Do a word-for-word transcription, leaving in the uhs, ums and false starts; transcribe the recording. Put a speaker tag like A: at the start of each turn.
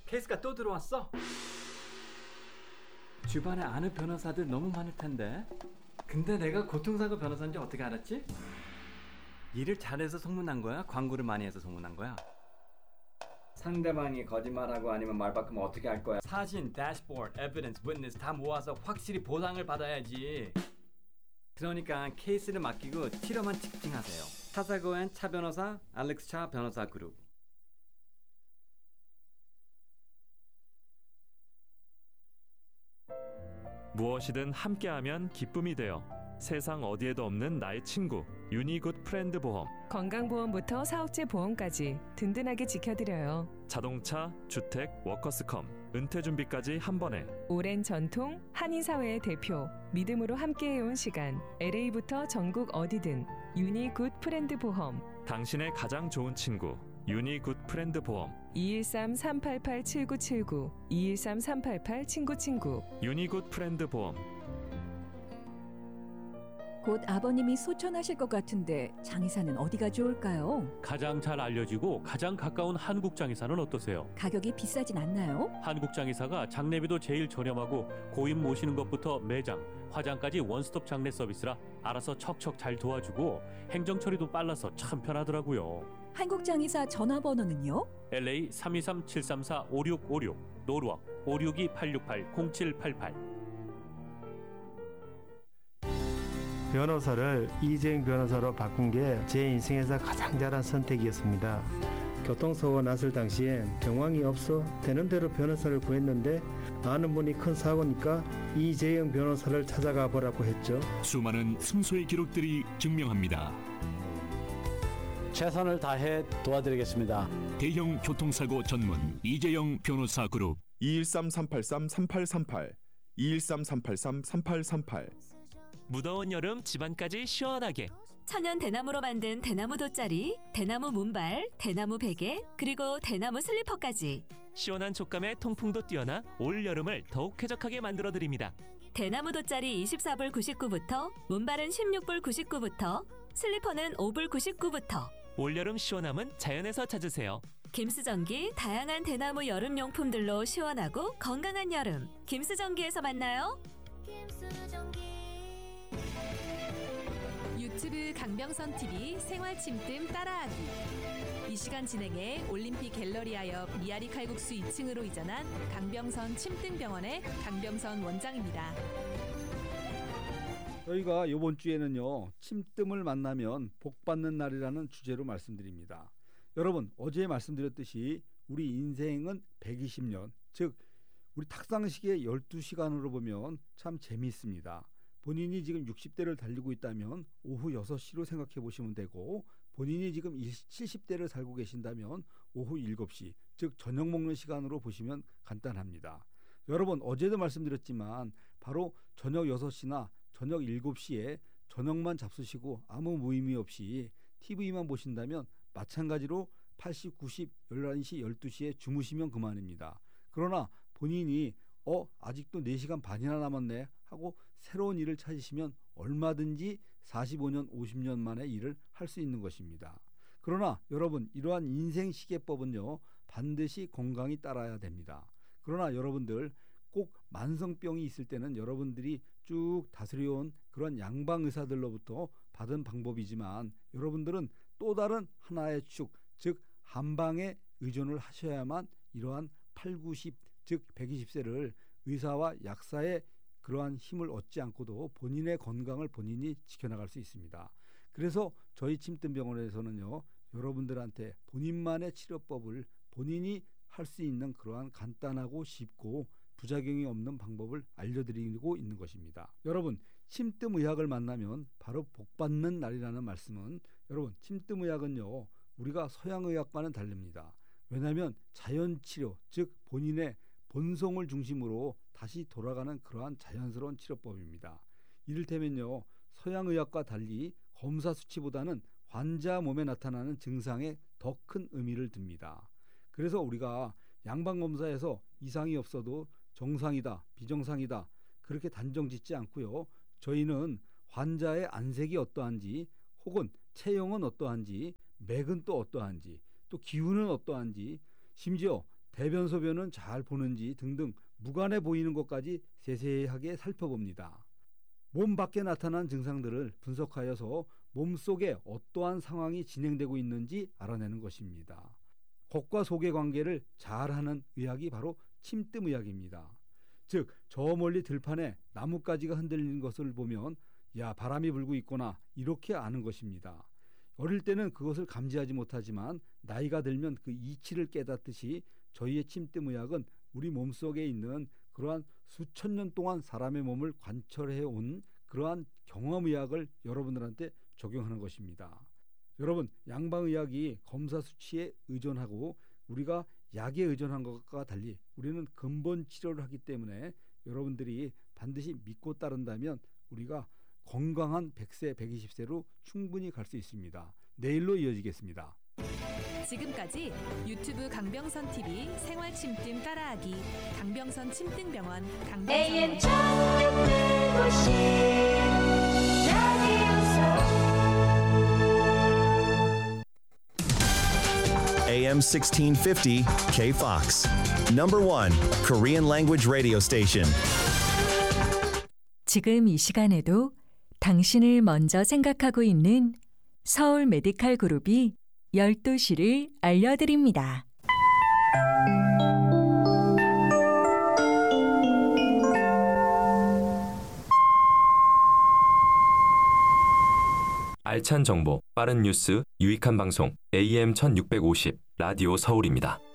A: 케이스가 또 들어왔어? 주변에 아는 변호사들 너무 많을 텐데. 근데 내가 고통사고 변호사인지 어떻게 알았지? 일을 잘해서 소문난 거야? 광고를 많이 해서 소문난 거야? 상대방이 거짓말하고 아니면 말 바꾸면 어떻게 할 거야? 사진, 대시보드, 에비던스, 위트니스 다 모아서 확실히 보상을 받아야지. 그러니까 케이스를 맡기고 티러만 직진하세요. 차사고엔 차 변호사, 알렉스 차 변호사 그룹.
B: 무엇이든 함께하면 기쁨이 되어 세상 어디에도 없는 나의 친구 유니굿 프렌드 보험.
C: 건강보험부터 사업체 보험까지 든든하게 지켜드려요.
B: 자동차, 주택, 워커스컴, 은퇴준비까지 한 번에.
C: 오랜 전통, 한인사회의 대표, 믿음으로 함께해온 시간. 엘에이부터 전국 어디든 유니굿 프렌드 보험.
B: 당신의 가장 좋은 친구 유니굿 프렌드 보험.
C: 이일삼 삼팔팔 칠구칠구 이일삼 삼팔팔 친구친구.
B: 유니굿 프렌드 보험.
D: 곧 아버님이 소천하실 것 같은데 장의사는 어디가 좋을까요?
E: 가장 잘 알려지고 가장 가까운 한국장의사는 어떠세요?
D: 가격이 비싸진 않나요?
E: 한국장의사가 장례비도 제일 저렴하고 고인 모시는 것부터 매장, 화장까지 원스톱 장례 서비스라 알아서 척척 잘 도와주고 행정 처리도 빨라서 참 편하더라고요.
D: 한국장의사 전화번호는요?
E: 엘에이 삼이삼 칠삼사 오육오육, 노르워크 오육이 팔육팔 공칠팔팔.
F: 변호사를 이재용 변호사로 바꾼 게 제 인생에서 가장 잘한 선택이었습니다. 교통사고 났을 당시엔 경황이 없어 되는 대로 변호사를 구했는데 아는 분이 큰 사고니까 이재용 변호사를 찾아가 보라고 했죠.
G: 수많은 승소의 기록들이 증명합니다.
H: 최선을 다해 도와드리겠습니다.
G: 대형 교통사고 전문 이재용 변호사 그룹.
I: 이일삼 삼팔삼 삼팔삼팔 이일삼 삼팔삼 삼팔삼팔.
J: 무더운 여름 집안까지 시원하게
K: 천연 대나무로 만든 대나무 돗자리, 대나무 문발, 대나무 베개, 그리고 대나무 슬리퍼까지
J: 시원한 촉감에 통풍도 뛰어나 올 여름을 더욱 쾌적하게 만들어드립니다.
K: 대나무 돗자리 이십사 불 구십구부터, 문발은 십육 불 구십구부터, 슬리퍼는 오 불 구십구부터.
J: 올여름 시원함은 자연에서 찾으세요.
K: 김수전기, 다양한 대나무 여름용품들로 시원하고 건강한 여름. 김수전기에서 만나요.
L: 유튜브 강병선 티비 생활 침뜸 따라하기. 이 시간 진행해 올림픽 갤러리아 옆 미아리 칼국수 이 층으로 이전한 강병선 침뜸병원의 강병선 원장입니다.
M: 저희가 이번 주에는요, 침뜸을 만나면 복 받는 날이라는 주제로 말씀드립니다. 여러분, 어제 말씀드렸듯이 우리 인생은 백이십 년, 즉 우리 탁상식의 열두 시간으로 보면 참 재미있습니다. 본인이 지금 육십 대를 달리고 있다면 오후 여섯 시로 생각해 보시면 되고, 본인이 지금 칠십 대를 살고 계신다면 오후 일곱 시, 즉 저녁 먹는 시간으로 보시면 간단합니다. 여러분, 어제도 말씀드렸지만 바로 저녁 여섯 시나 저녁 일곱 시에 저녁만 잡수시고 아무 무의미 없이 티비만 보신다면 마찬가지로 팔십, 구십, 열한 시, 열두 시에 주무시면 그만입니다. 그러나 본인이 어 아직도 네 시간 반이나 남았네 하고 새로운 일을 찾으시면 얼마든지 사십오 년, 오십 년 만에 일을 할 수 있는 것입니다. 그러나 여러분, 이러한 인생 시계법은요, 반드시 건강이 따라야 됩니다. 그러나 여러분들 꼭 만성병이 있을 때는 여러분들이 쭉 다스려온 그런 양방 의사들로부터 받은 방법이지만, 여러분들은 또 다른 하나의 축, 즉 한방에 의존을 하셔야만 이러한 팔, 구십, 즉 백이십 세를 의사와 약사의 그러한 힘을 얻지 않고도 본인의 건강을 본인이 지켜나갈 수 있습니다. 그래서 저희 침뜸병원에서는요, 여러분들한테 본인만의 치료법을 본인이 할 수 있는 그러한 간단하고 쉽고 부작용이 없는 방법을 알려드리고 있는 것입니다. 여러분, 침뜸의학을 만나면 바로 복받는 날이라는 말씀은, 여러분, 침뜸의학은요, 우리가 서양의학과는 다릅니다. 왜냐하면 자연치료, 즉 본인의 본성을 중심으로 다시 돌아가는 그러한 자연스러운 치료법입니다. 이를테면요, 서양의학과 달리 검사 수치보다는 환자 몸에 나타나는 증상에 더 큰 의미를 둡니다. 그래서 우리가 양방검사에서 이상이 없어도 정상이다, 비정상이다 그렇게 단정 짓지 않고요, 저희는 환자의 안색이 어떠한지, 혹은 체형은 어떠한지, 맥은 또 어떠한지, 또 기운은 어떠한지, 심지어 대변 소변은 잘 보는지 등등 무관해 보이는 것까지 세세하게 살펴봅니다. 몸 밖에 나타난 증상들을 분석하여서 몸속에 어떠한 상황이 진행되고 있는지 알아내는 것입니다. 겉과 속의 관계를 잘하는 의학이 바로 침뜸의학입니다. 즉, 저 멀리 들판에 나뭇가지가 흔들리는 것을 보면 야, 바람이 불고 있구나 이렇게 아는 것입니다. 어릴 때는 그것을 감지하지 못하지만 나이가 들면 그 이치를 깨닫듯이 저희의 침뜸의학은 우리 몸속에 있는 그러한 수천 년 동안 사람의 몸을 관철해 온 그러한 경험의학을 여러분들한테 적용하는 것입니다. 여러분, 양방의학이 검사 수치에 의존하고 우리가 약에 의존한 것과 달리 우리는 근본 치료를 하기 때문에 여러분들이 반드시 믿고 따른다면 우리가 건강한 백 세, 백이십 세로 충분히 갈 수 있습니다. 내일로 이어지겠습니다.
L: 지금까지 유튜브 강병선 티비 생활침뜸 따라하기 강병선 침뜸병원 강병선
N: 에이엠 sixteen fifty K Fox. Number one Korean language radio station.
O: 지금 이 시간에도 당신을 먼저 생각하고 있는 서울 메디칼 그룹이 열두 시를 알려드립니다.
P: 알찬 정보, 빠른 뉴스, 유익한 방송 에이엠 천육백오십 라디오 서울입니다.